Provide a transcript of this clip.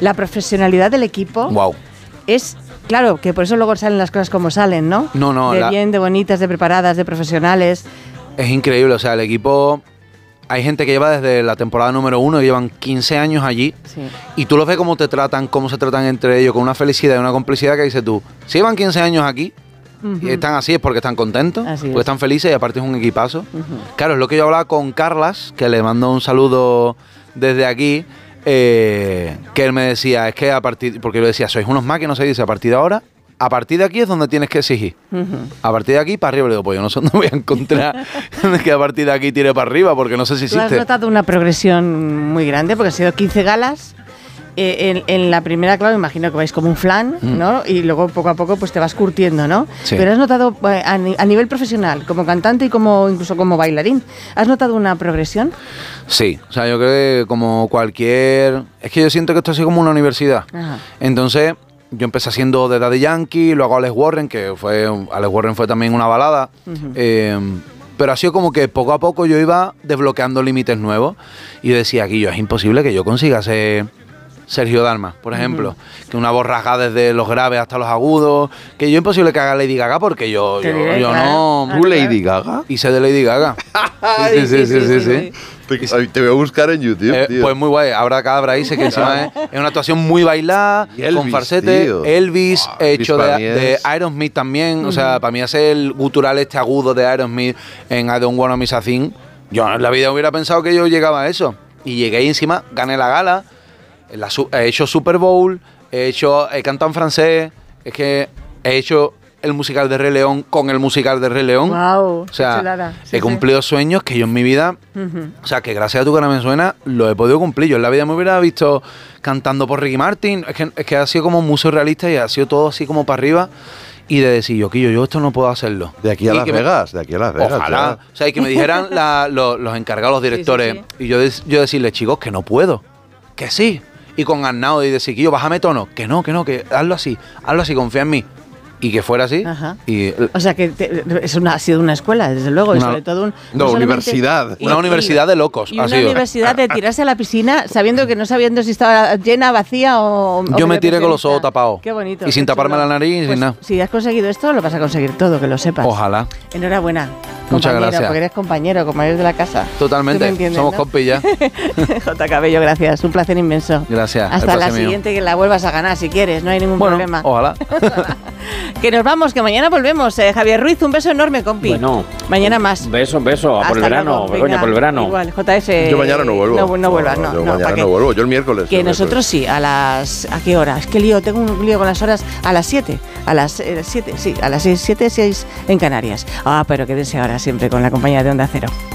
La profesionalidad del equipo es... Claro, que por eso luego salen las cosas como salen, ¿no? No. De bien, de bonitas, de preparadas, de profesionales. Es increíble, o sea, el equipo... Hay gente que lleva desde la temporada número 1, llevan 15 años allí, y tú los ves cómo te tratan, cómo se tratan entre ellos, con una felicidad y una complicidad que dices tú, si llevan 15 años aquí, y están así es porque están contentos, porque están felices y aparte es un equipazo. Claro, es lo que yo hablaba con Carlas, que le mando un saludo desde aquí, que él me decía, es que a partir, porque yo le decía, sois unos máquinas, se dice, a partir de ahora, a partir de aquí es donde tienes que exigir. A partir de aquí para arriba. Le digo, pues yo no sé dónde voy a encontrar que a partir de aquí tire para arriba, porque no sé si existe. ¿Tú has notado una progresión muy grande? Porque han sido 15 galas. En la primera, claro, imagino que vais como un flan, ¿no? Y luego poco a poco pues te vas curtiendo, ¿no? Sí. Pero has notado a nivel profesional, como cantante y como incluso como bailarín, ¿has notado una progresión? Sí, o sea, yo creo que como cualquier... Es que yo siento que esto ha sido como una universidad. Ajá. Entonces... Yo empecé haciendo de Daddy Yankee, luego Alex Warren, Alex Warren fue también una balada, pero ha sido como que poco a poco yo iba desbloqueando límites nuevos y yo decía, aquí es imposible que yo consiga ser Sergio Dalma, por ejemplo, que una voz rasgada desde los graves hasta los agudos, que yo imposible que haga Lady Gaga porque yo no... ¿Tú Lady Gaga? Hice de Lady Gaga. Sí. Te voy a buscar en YouTube, tío. Pues muy guay, habrá cadabra ahí, sé que encima es una actuación muy bailada, con falsete, tío. Elvis, hecho de Aerosmith también, o sea, para mí hacer el gutural este agudo de Aerosmith en I Don't Wanna Miss a Thing, yo en la vida hubiera pensado que yo llegaba a eso, y llegué y encima gané la gala, he hecho Super Bowl, he cantado en francés, es que he hecho... el musical de Rey León con el musical de Rey León. Wow, o sea, he cumplido sueños que yo en mi vida, o sea, que gracias a Tu Cara Me Suena, lo he podido cumplir. Yo en la vida me hubiera visto cantando por Ricky Martin. Es que ha sido como muy surrealista y ha sido todo así como para arriba. Y de decir, yo esto no puedo hacerlo. De aquí a Las Vegas, Ojalá. Claro. O sea, y que me dijeran los encargados, los directores, y yo decirles, chicos, que no puedo. Que sí. Y con Arnau y decir, Quillo, bájame tono. Que no, que hazlo así, confía en mí. Y que fuera así. O sea que ha sido una escuela, desde luego, y sobre todo universidad. Una universidad de locos. Y una universidad de tirarse a la piscina sabiendo si estaba llena, vacía o... Yo me tiré con los ojos tapados. Qué bonito. Y sin taparme la nariz, sin nada. Si has conseguido esto, lo vas a conseguir todo, que lo sepas. Ojalá. Enhorabuena. Muchas gracias. Porque eres compañero de la casa. Totalmente. Somos compis ya. J. Cabello, gracias. Un placer inmenso. Gracias. Hasta la siguiente, que la vuelvas a ganar si quieres. No hay ningún problema. Ojalá. Que nos vamos, que mañana volvemos. Javier Ruiz, un beso enorme, compi. Bueno. Mañana más. Beso. A por el verano. Begoña, por el verano. Igual, JF. Yo mañana no vuelvo. No vuelvas, no. Yo mañana no vuelvo. Yo el miércoles. Que nosotros sí, ¿a qué hora? Es que tengo un lío con las horas. A las 7. A las 7, sí. A las 7, 6 en Canarias. Pero quédense ahora siempre con la compañía de Onda Cero.